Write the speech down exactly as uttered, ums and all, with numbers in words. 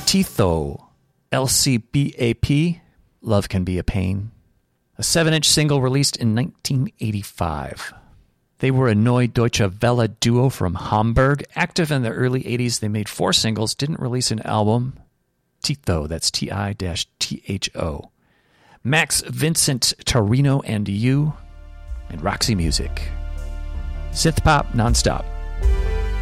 Titho, L C B A P, Love Can Be a Pain. A seven-inch single released in nineteen eighty-five. They were a Neue Deutsche Welle duo from Hamburg. Active in the early eighties, they made four singles, didn't release an album. Titho, that's T I T H O. Max Vincent Torino and You, and Roxy Music. Synth pop nonstop.